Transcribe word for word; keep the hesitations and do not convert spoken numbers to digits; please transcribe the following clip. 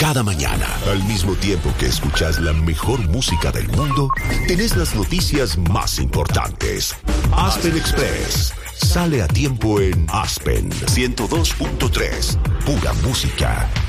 Cada mañana, al mismo tiempo que escuchas la mejor música del mundo, tenés las noticias más importantes. Aspen Express. Sale a tiempo en Aspen ciento dos punto tres. Pura música.